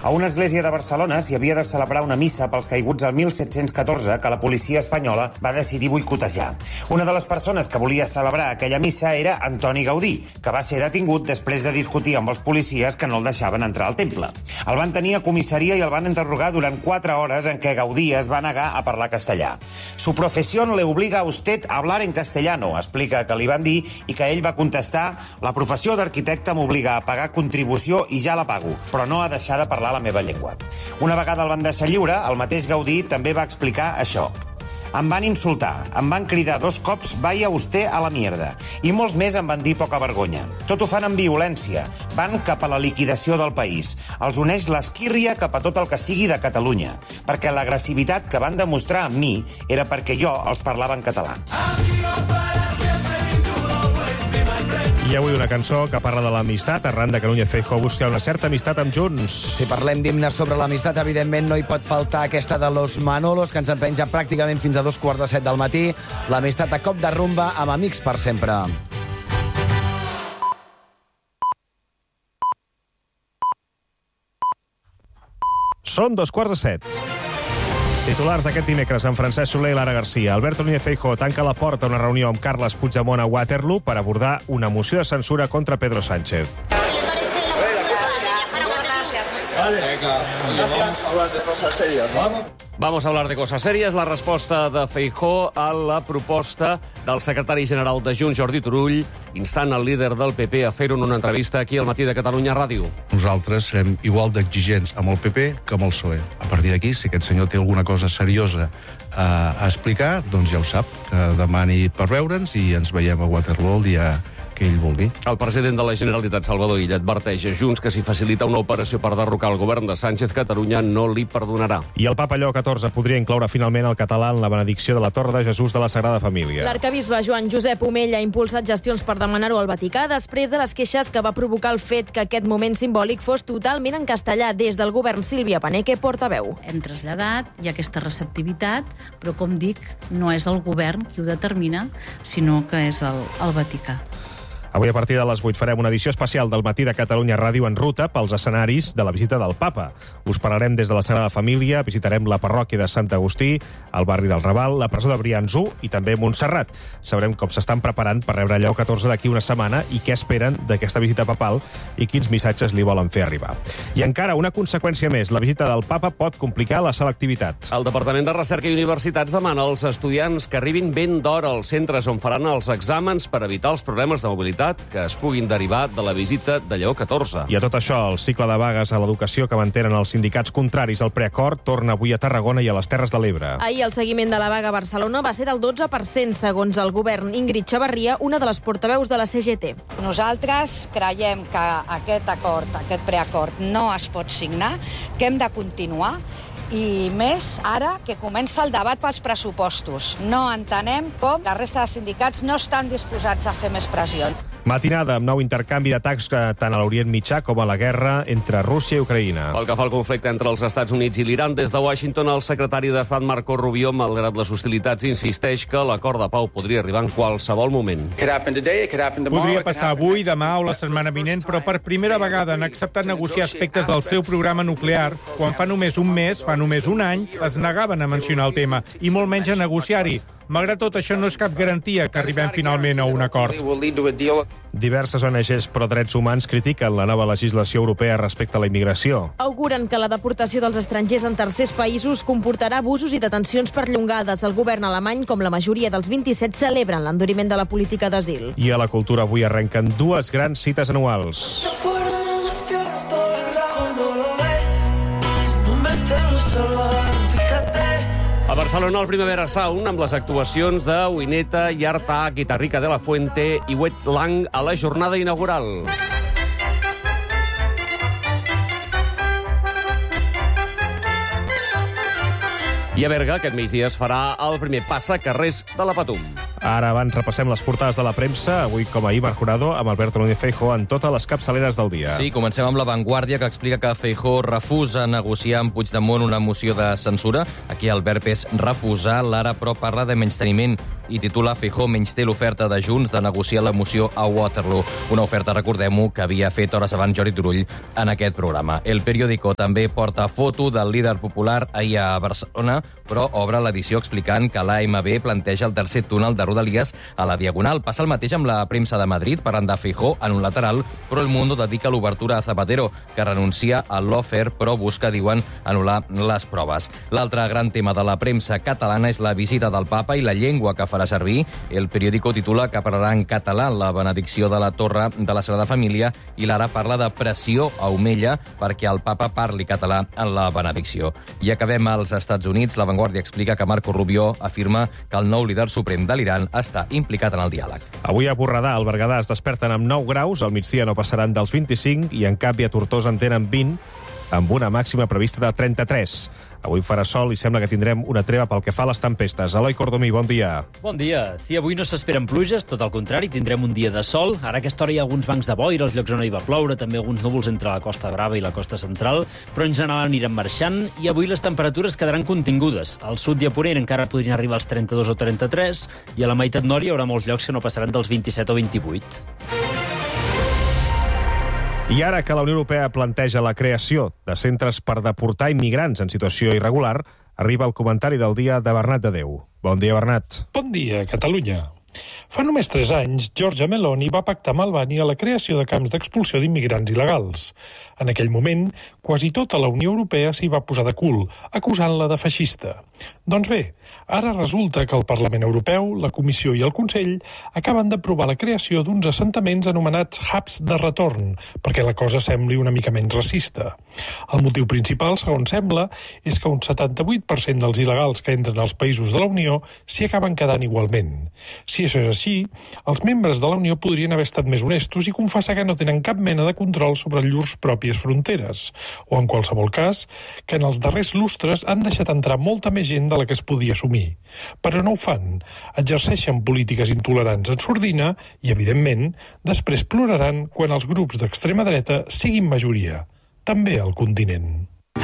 A una església de Barcelona s'hi havia de celebrar una missa pels caiguts al 1714 que la policia espanyola va decidir boicotejar. Una de les persones que volia celebrar aquella missa era Antoni Gaudí, que va ser detingut després de discutir amb els policies que no el deixaven entrar al temple. El van tenir a comissaria i el van interrogar durant 4 hores en què Gaudí es va negar a parlar castellà. Su profesión le obliga a usted a hablar en castellano, explica que li van dir i que ell va contestar: la professió d'arquitecte m'obliga a pagar contribució i ja la pago, però no a deixar de parlar la meva llengua. Una vegada el van deixar lliure, el mateix Gaudí també va explicar això. Em van insultar, em van cridar 2 cops «vaya usted a la mierda» i molts més em van dir poca vergonya. Tot ho fan amb violència, van cap a la liquidació del país. Els uneix l'esquírria cap a tot el que sigui de Catalunya, perquè l'agressivitat que van demostrar amb mi era perquè jo els parlava en català. I avui una cançó que parla de l'amistat. Arran de Catalunya Feijóo busca una certa amistat amb Junts. Si parlem d'himnes sobre l'amistat, evidentment no hi pot faltar aquesta de Los Manolos, que ens en penja pràcticament fins a 2:45 del matí. L'amistat a cop de rumba amb amics per sempre. Són 2:45. Titulars d'aquest dimecres amb Francesc Soler i Lara Garcia. Alberto Núñez Feijóo tanca la porta a una reunió amb Carles Puigdemont a Waterloo per abordar una moció de censura contra Pedro Sánchez. Vamos a hablar de cosas serias. La resposta de Feijóo a la proposta del secretari general de Junts, Jordi Turull, instant el líder del PP a fer-ho en una entrevista aquí al Matí de Catalunya Ràdio. Nosaltres serem igual d'exigents amb el PP que amb el PSOE. A partir d'aquí, si aquest senyor té alguna cosa seriosa a explicar, doncs ja ho sap, que demani per veure'ns i ens veiem a Waterloo el dia que ell vulgui. El president de la Generalitat, Salvador Illa, adverteix a Junts que si facilita una operació per derrocar el govern de Sánchez, Catalunya no li perdonarà. I el papa Lleó XIV podria incloure finalment el català en la benedicció de la Torre de Jesús de la Sagrada Família. L'arcabisbe Joan Josep Omell ha impulsat gestions per demanar-ho al Vaticà després de les queixes que va provocar el fet que aquest moment simbòlic fos totalment en castellà. Des del govern, Sílvia Paneque, portaveu. Hem traslladat, hi ha aquesta receptivitat, però, com dic, no és el govern qui ho determina, sinó que és el Vaticà. Avui a partir de les 8 farem una edició especial del Matí de Catalunya Ràdio en ruta pels escenaris de la visita del Papa. Us parlarem des de la Sagrada Família, visitarem la parròquia de Sant Agustí, el barri del Raval, la presó de Brians 1 i també Montserrat. Sabrem com s'estan preparant per rebre Lleó XIV d'aquí una setmana i què esperen d'aquesta visita papal i quins missatges li volen fer arribar. I encara una conseqüència més, la visita del Papa pot complicar la selectivitat. El Departament de Recerca i Universitats demana als estudiants que arribin ben d'hora als centres on faran els exàmens per evitar els problemes de mobilitat que es puguin derivar de la visita de Lleó XIV. I a tot això, el cicle de vagues a l'educació que mantenen els sindicats contraris al preacord torna avui a Tarragona i a les Terres de l'Ebre. Ahir el seguiment de la vaga a Barcelona va ser del 12%, segons el govern. Ingrid Xavarria, una de les portaveus de la CGT. Nosaltres creiem que aquest acord, aquest preacord, no es pot signar, que hem de continuar, i més ara que comença el debat pels pressupostos. No entenem com la resta de sindicats no estan disposats a fer més pressió. Matinada amb nou intercanvi d'atacs tant a l'Orient Mitjà com a la guerra entre Rússia i Ucraïna. Pel que fa al conflicte entre els Estats Units i l'Iran, des de Washington, el secretari d'Estat Marco Rubio, malgrat les hostilitats, insisteix que l'acord de pau podria arribar en qualsevol moment. Podria passar avui, demà o la setmana vinent, però per primera vegada han acceptat negociar aspectes del seu programa nuclear, quan fa només un mes, fa només un any, es negaven a mencionar el tema, i molt menys a negociar-hi. Malgrat tot, això no és cap garantia que arribem finalment a un acord. Diverses ONGs pro drets humans critiquen la nova legislació europea respecte a la immigració. Auguren que la deportació dels estrangers en tercers països comportarà abusos i detencions perllongades. El govern alemany, com la majoria dels 27, celebren l'enduriment de la política d'asil. I a la cultura avui arrenquen dues grans cites anuals. A Barcelona, el Primavera Sound, amb les actuacions de Wineta, Yarta, Guitarrica de la Fuente i Wet Lang a la jornada inaugural. I a Berga, aquest migdia es farà el primer passacarrers de la Patum. Ara abans repassem les portades de la premsa, avui com ahir Jurado, amb Alberto Núñez Feijóo en totes les capçaleres del dia. Sí, comencem amb La Vanguardia, que explica que Feijóo refusa negociar amb Puigdemont una moció de censura. Aquí el verb és refusar. L'Ara, però, parla de menysteniment i titula Feijóo menysté l'oferta de Junts de negociar la moció a Waterloo. Una oferta, recordem-ho, que havia fet hores abans Jordi Turull en aquest programa. El Periódico també porta foto del líder popular ahir a Barcelona, però obre l'edició explicant que l'AMB planteja el tercer túnel de Rodalies a la Diagonal. Passa el mateix amb la premsa de Madrid, parlant de Feijóo en un lateral, però El Mundo dedica l'obertura a Zapatero, que renuncia al lawfare, però busca, diuen, anul·lar les proves. L'altre gran tema de la premsa catalana és la visita del papa i la llengua que farà servir. El Periódico titula que parlarà en català la benedicció de la Torre de la Sagrada Família i l'Ara parla de pressió a Omella perquè el papa parli català en la benedicció. I acabem als Estats Units. La Vanguardia explica que Marco Rubio afirma que el nou líder suprem de l'Iran està implicat en el diàleg. Avui a Borredà, al Berguedà, es desperten amb 9 graus, al migdia no passaran dels 25 i en canvi a Tortosa en tenen 20, amb una màxima prevista de 33. Avui farà sol i sembla que tindrem una treva pel que fa a les tempestes. Eloi Cordomí, bon dia. Bon dia. Sí, avui no s'esperen pluges, tot al contrari, tindrem un dia de sol. Ara a aquesta hora hi ha alguns bancs de boira, als llocs on hi va ploure, també alguns núvols entre la Costa Brava i la costa central, però en general aniran marxant i avui les temperatures quedaran contingudes. Al sud i a Ponent encara podrien arribar als 32 o 33 i a la meitat nord hi haurà molts llocs que no passaran dels 27 o 28. I ara que la Unió Europea planteja la creació de centres per deportar immigrants en situació irregular, arriba el comentari del dia de Bernat de Déu. Bon dia, Bernat. Bon dia, Catalunya. Fa només 3 anys, Giorgia Meloni va pactar amb Albània la creació de camps d'expulsió d'immigrants il·legals. En aquell moment, quasi tota la Unió Europea s'hi va posar de cul, acusant-la de feixista. Doncs bé, ara resulta que el Parlament Europeu, la Comissió i el Consell acaben d'aprovar la creació d'uns assentaments anomenats hubs de retorn, perquè la cosa sembli una mica menys racista. El motiu principal, segons sembla, és que un 78% dels il·legals que entren als països de la Unió s'hi acaben quedant igualment. Si això és així, els membres de la Unió podrien haver estat més honestos i confessar que no tenen cap mena de control sobre llurs pròpies fronteres, o en qualsevol cas, que en els darrers lustres han deixat entrar molta més gent de la que es podia assumir. Però no ho fan. Exerceixen polítiques intolerants en sordina i, evidentment, després ploraran quan els grups d'extrema dreta siguin majoria, també al continent.